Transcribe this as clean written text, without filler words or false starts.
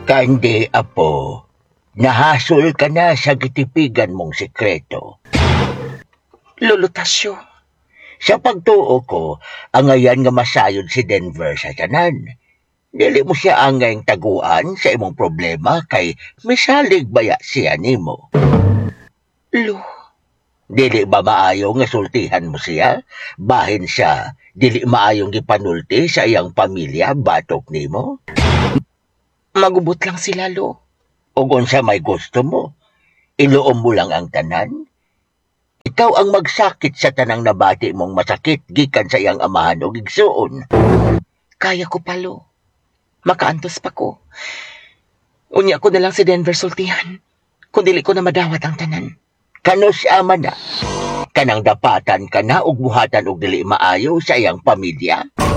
Kandi, apo, nahasol ka na sa gitipigan mong sekreto. Lulutasyo. Sa pagtuo ko, angayan nga masayod si Denver sa tanan. Dili mo siya angayng taguan sa imong problema kay misalig baya siya nimo. Lo, Dili ba maayo nga sultihan mo siya? Bahin siya, dili maayong gipanulti sa iyang pamilya batok nimo? magubot lang sila, Lo. O kung sa may gusto mo, iluom mo lang ang tanan? Ikaw ang magsakit sa tanang nabati mong masakit gikan sa iyang amahan o gigsuon. Kaya ko pa, Lo. Makaantos pa ko. Unya ko na lang si Denver sultihan. Kung dili ko na madawat ang tanan. Kano siya man na? Kanang dapatan ka na ug buhatan og dili maayo sa iyang pamilya?